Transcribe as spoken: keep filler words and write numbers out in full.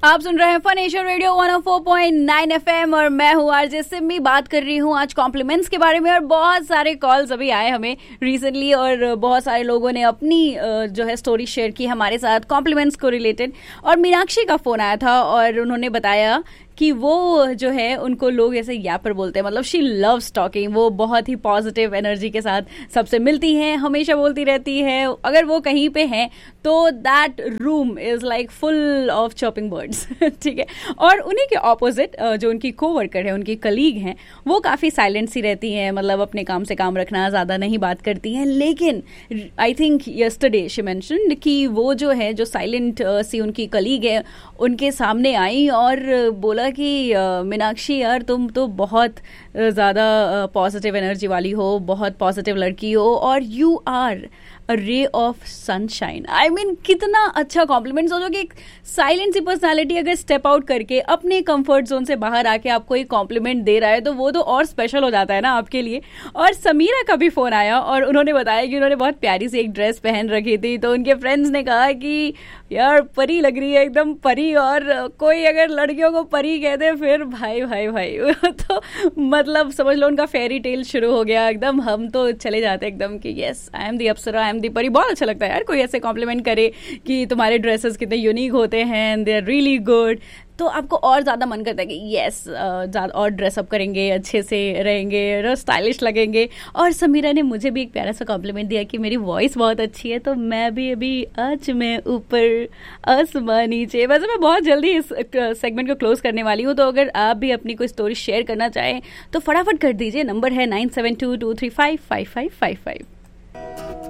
आप सुन रहे हैं fun Asia radio one O four point nine FM और मैं हूँ आरजे सिमी। बात कर रही हूँ आज कॉम्प्लीमेंट्स के बारे में और बहुत सारे कॉल्स अभी आए हमें रिसेंटली और बहुत सारे लोगों ने अपनी जो है स्टोरी शेयर की हमारे साथ कॉम्प्लीमेंट्स को रिलेटेड। और मीनाक्षी का फोन आया था और उन्होंने बताया कि वो जो है उनको लोग ऐसे यापर बोलते हैं, मतलब शी लव्स टॉकिंग। वो बहुत ही पॉजिटिव एनर्जी के साथ सबसे मिलती हैं, हमेशा बोलती रहती है। अगर वो कहीं पे हैं तो that room is like full of chopping birds. ठीक है। और उन्हीं के ऑपोजिट जो उनकी कोवर्कर है, उनकी कलीग हैं, वो काफ़ी साइलेंट सी रहती हैं, मतलब अपने काम से काम रखना, ज़्यादा नहीं बात करती हैं। लेकिन I think yesterday she mentioned कि वो जो है जो साइलेंट सी उनकी कलीग है उनके सामने आई और बोला कि मीनाक्षी यार तुम तो बहुत ज़्यादा पॉजिटिव एनर्जी वाली हो, बहुत पॉजिटिव लड़की हो और you are a ray of sunshine. I mean कितना अच्छा कॉम्प्लीमेंट। सोचो कि एक साइलेंट सी पर्सनालिटी अगर स्टेप आउट करके अपने कंफर्ट जोन से बाहर आके आपको एक कॉम्प्लीमेंट दे रहा है तो वो तो और स्पेशल हो जाता है ना आपके लिए। और समीरा का भी फोन आया और उन्होंने बताया कि उन्होंने बहुत प्यारी सी एक ड्रेस पहन रखी थी, तो उनके फ्रेंड्स ने कहा कि यार परी लग रही है, एकदम परी। और कोई अगर लड़कियों को परी कहते फिर भाई भाई भाई तो मतलब समझ लो उनका फेरी टेल शुरू हो गया एकदम। हम तो चले जाते एकदम कि yes I am the Apsara, I am the परी। बहुत अच्छा लगता है यार कोई ऐसे कॉम्प्लीमेंट करे कि तुम्हारे ड्रेसेस कितने यूनिक होते हैं and they are really good. तो आपको और ज़्यादा मन करता है कि येस ज़्यादा और ड्रेसअप करेंगे, अच्छे से रहेंगे, स्टाइलिश लगेंगे। और समीरा ने मुझे भी एक प्यारा सा कॉम्प्लीमेंट दिया कि मेरी वॉइस बहुत अच्छी है, तो मैं भी अभी आज मैं ऊपर आसमां नीचे। वैसे मैं बहुत जल्दी इस सेगमेंट को क्लोज करने वाली हूँ, तो अगर आप भी अपनी कोई स्टोरी शेयर करना चाहें तो फटाफट कर दीजिए। नंबर है nine seven to to three five five five five five.